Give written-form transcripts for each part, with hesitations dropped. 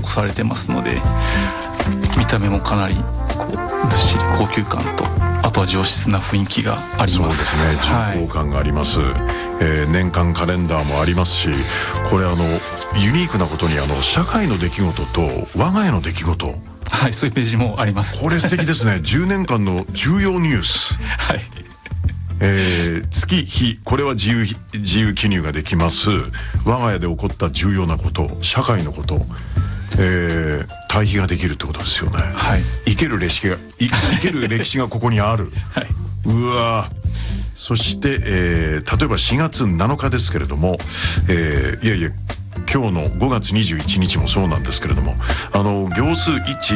残されてますので、見た目もかなりこうずっしり高級感と、あとは上質な雰囲気があります。 そうですね、重厚感があります、年間カレンダーもありますし、これユニークなことに社会の出来事と我が家の出来事、 はい、そういうページもあります。 これ素敵ですね10年間の重要ニュース、 はい、 月日、これは自由記入ができます。我が家で起こった重要なこと、社会のこと、対比ができるってことですよね。 はい、 生ける歴史がここにある、 はい、 うわ。そして、例えば4月7日ですけれども、今日の5月21日もそうなんですけれども、行数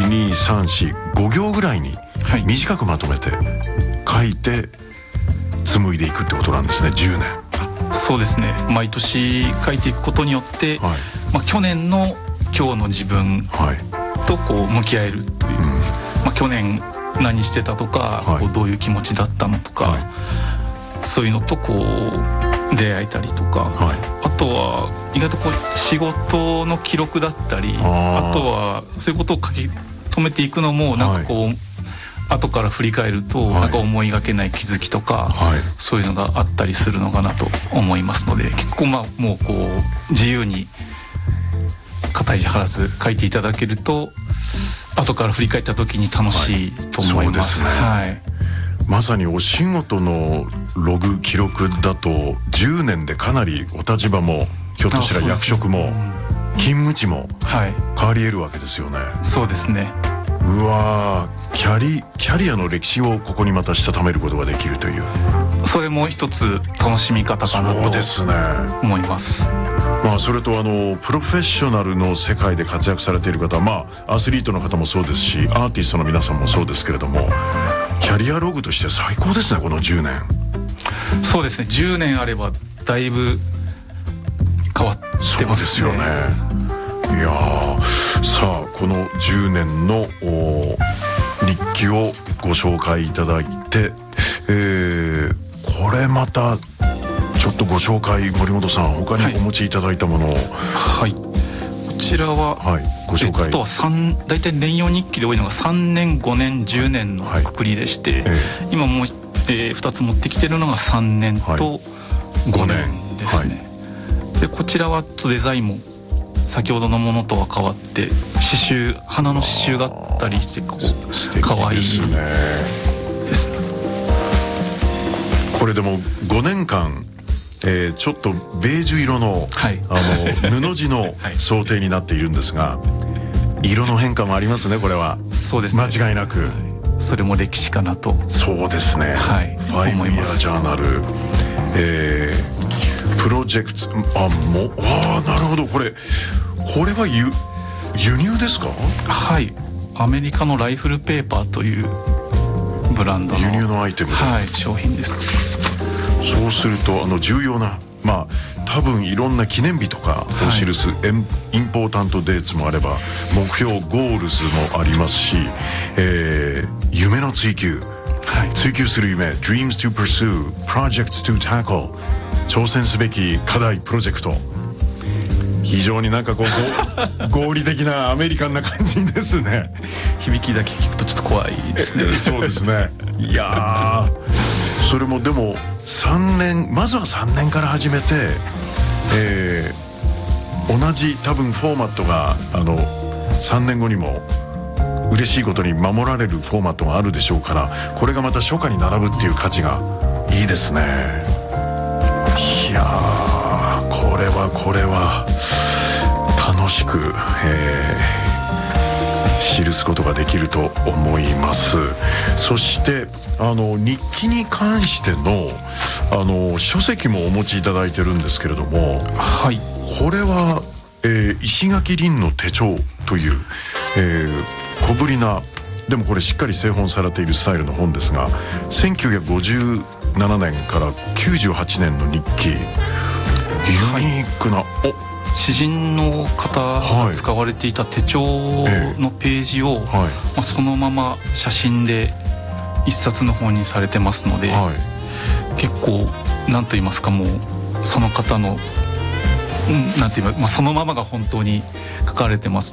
12345行ぐらいに短くまとめて書いて紡いでいくってことなんですね。10年。 そうですね、毎年書いていくことによって、去年の今日の自分とこう向き合えるという、去年何してたとか、こうどういう気持ちだったのとか、そういうのとこう出会えたりとか、あとは意外とこう仕事の記録だったり、あとはそういうことを書き留めていくのもなんかこう、後から振り返るとなんか思いがけない気づきとか、そういうのがあったりするのかなと思いますので、結構もうこう自由に肩肘張らず書いていただけると、後から振り返った時に楽しいと思います。 そうですね、まさにお仕事のログ記録だと10年でかなりお立場もひょっとしたら役職も勤務地も変わり得るわけですよね。 そうですね。 うわー、キャリアの歴史をここにまたしたためることができるという、 それも一つ楽しみ方かなと思います。 それとプロフェッショナルの世界で活躍されている方、アスリートの方もそうですし、アーティストの皆さんもそうですけれども、キャリアログとして最高ですね、この10年。 そうですね、10年あればだいぶ変わってますね。 そうですよね。いやさあ、この10年の日記をご紹介いただいて、これまたちょっとご紹介、森本さん他にお持ちいただいたものを。 はい、こちらは、 ご紹介。 あとは大体年用日記で多いのが3年5年10年のくくりでして、今もう、2つ持ってきてるのが3年と5年ですね。でこちらはデザインも先ほどのものとは変わって、花の刺繍があったりして、こう可愛いですね。 これでも5年間、ちょっとベージュ色の、布地の想定になっているんですが、色の変化もありますね、これは。 そうですね、間違いなく、それも歴史かなと。 そうですね、5 year ジャーナル、プロジェクト、なるほど。これは輸入ですか？ はい、アメリカのライフルペーパーというブランドの輸入のアイテムで、 商品です。 そうすると重要な、多分いろんな記念日とかを記す、インポータントデーツもあれば、目標ゴールズもありますし、夢の追求する夢、 Dreams to pursue, Projects to tackle、 挑戦すべき課題、プロジェクト。非常になんかこう合理的なアメリカンな感じですね。 響きだけ聞くとちょっと怖いですね。 そうですね。いやそれもでもまずは3年から始めて、同じ多分フォーマットが3年後にも嬉しいことに守られるフォーマットがあるでしょうから、これがまた初夏に並ぶっていう価値がいいですね。いやこれは楽しく、記すことができると思います。そして日記に関しての書籍もお持ちいただいてるんですけれども、これは、石垣凛の手帳という、小ぶりな、でもこれしっかり製本されているスタイルの本ですが、1957年から98年の日記、ユニークな、 詩人の方が使われていた手帳のページを、そのまま写真で一冊の本にされてますので、結構何と言いますか、もうその方のそのままが本当に書かれてます